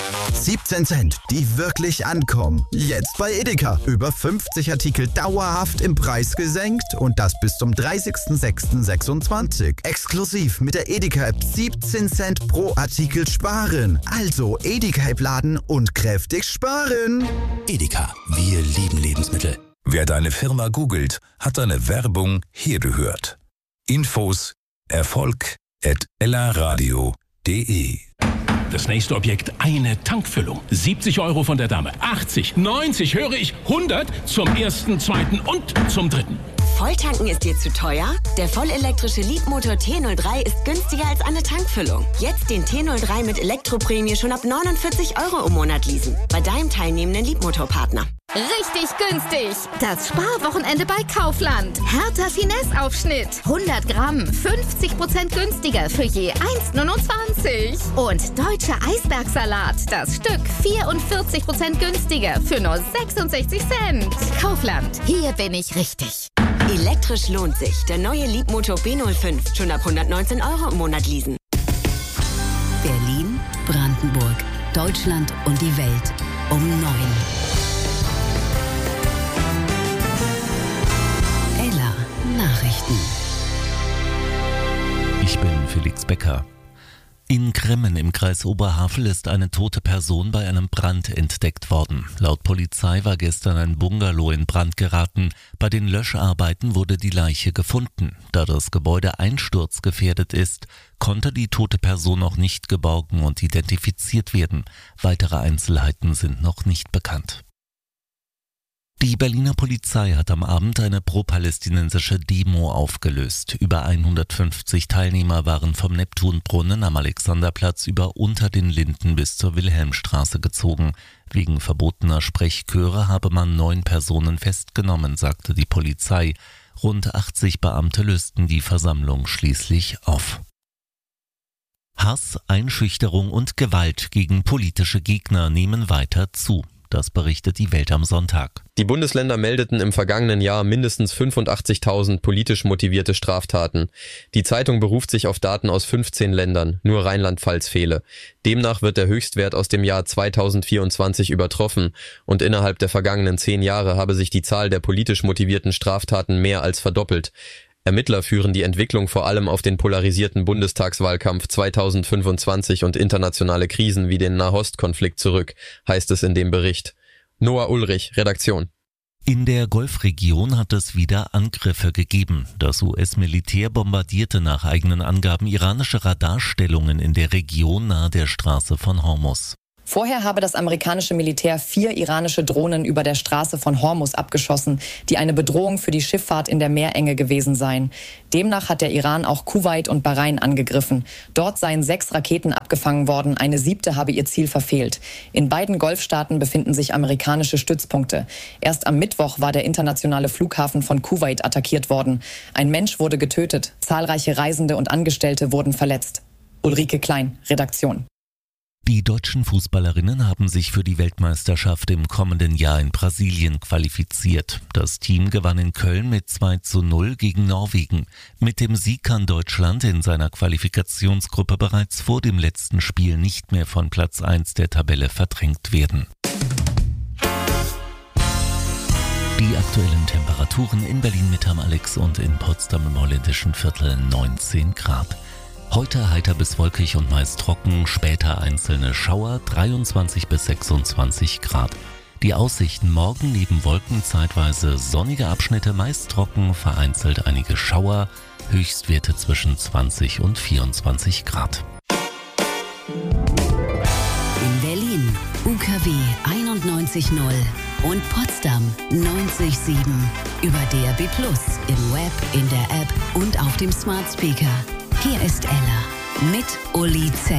17 Cent, die wirklich ankommen. Jetzt bei Edeka. Über 50 Artikel dauerhaft im Preis gesenkt und das bis zum 30.06.26. Exklusiv mit der Edeka-App 17 Cent pro Artikel sparen. Also Edeka-App laden und kräftig sparen. Edeka, wir lieben Lebensmittel. Wer deine Firma googelt, hat deine Werbung hier gehört. Infos erfolg@ellaradio.de. Das nächste Objekt, eine Tankfüllung. 70 € von der Dame, 80, 90, höre ich, 100 zum ersten, zweiten und zum dritten. Volltanken ist dir zu teuer? Der vollelektrische Leapmotor T03 ist günstiger als eine Tankfüllung. Jetzt den T03 mit Elektroprämie schon ab 49 € im Monat leasen. Bei deinem teilnehmenden Leapmotor-Partner. Richtig günstig. Das Sparwochenende bei Kaufland. Hertha Finesse-Aufschnitt. 100 Gramm, 50% günstiger für je 1,29. Und deutscher Eisbergsalat. Das Stück 44% günstiger für nur 66 Cent. Kaufland. Hier bin ich richtig. Elektrisch lohnt sich. Der neue Leapmotor B05. Schon ab 119 € im Monat leasen. Berlin, Brandenburg, Deutschland und die Welt. Um 9. Nachrichten. Ich bin Felix Becker. In Grimmen im Kreis Oberhavel ist eine tote Person bei einem Brand entdeckt worden. Laut Polizei war gestern ein Bungalow in Brand geraten. Bei den Löscharbeiten wurde die Leiche gefunden. Da das Gebäude einsturzgefährdet ist, konnte die tote Person noch nicht geborgen und identifiziert werden. Weitere Einzelheiten sind noch nicht bekannt. Die Berliner Polizei hat am Abend eine pro-palästinensische Demo aufgelöst. Über 150 Teilnehmer waren vom Neptunbrunnen am Alexanderplatz über Unter den Linden bis zur Wilhelmstraße gezogen. Wegen verbotener Sprechchöre habe man 9 Personen festgenommen, sagte die Polizei. Rund 80 Beamte lösten die Versammlung schließlich auf. Hass, Einschüchterung und Gewalt gegen politische Gegner nehmen weiter zu. Das berichtet die Welt am Sonntag. Die Bundesländer meldeten im vergangenen Jahr mindestens 85.000 politisch motivierte Straftaten. Die Zeitung beruft sich auf Daten aus 15 Ländern, nur Rheinland-Pfalz fehle. Demnach wird der Höchstwert aus dem Jahr 2024 übertroffen und innerhalb der vergangenen 10 Jahre habe sich die Zahl der politisch motivierten Straftaten mehr als verdoppelt. Ermittler führen die Entwicklung vor allem auf den polarisierten Bundestagswahlkampf 2025 und internationale Krisen wie den Nahostkonflikt zurück, heißt es in dem Bericht. Noah Ulrich, Redaktion. In der Golfregion hat es wieder Angriffe gegeben. Das US-Militär bombardierte nach eigenen Angaben iranische Radarstellungen in der Region nahe der Straße von Hormuz. Vorher habe das amerikanische Militär 4 iranische Drohnen über der Straße von Hormuz abgeschossen, die eine Bedrohung für die Schifffahrt in der Meerenge gewesen seien. Demnach hat der Iran auch Kuwait und Bahrain angegriffen. Dort seien 6 Raketen abgefangen worden, eine 7. habe ihr Ziel verfehlt. In beiden Golfstaaten befinden sich amerikanische Stützpunkte. Erst am Mittwoch war der internationale Flughafen von Kuwait attackiert worden. Ein Mensch wurde getötet, zahlreiche Reisende und Angestellte wurden verletzt. Ulrike Klein, Redaktion. Die deutschen Fußballerinnen haben sich für die Weltmeisterschaft im kommenden Jahr in Brasilien qualifiziert. Das Team gewann in Köln mit 2:0 gegen Norwegen. Mit dem Sieg kann Deutschland in seiner Qualifikationsgruppe bereits vor dem letzten Spiel nicht mehr von Platz 1 der Tabelle verdrängt werden. Die aktuellen Temperaturen in Berlin-Mitte am Alex und in Potsdam im holländischen Viertel 19 Grad. Heute heiter bis wolkig und meist trocken, später einzelne Schauer, 23 bis 26 Grad. Die Aussichten: morgen neben Wolken zeitweise sonnige Abschnitte, meist trocken, vereinzelt einige Schauer, Höchstwerte zwischen 20 und 24 Grad. In Berlin UKW 91.0 und Potsdam 90.7. Über DAB+, im Web, in der App und auf dem Smart Speaker. Hier ist Ella mit Uli Z.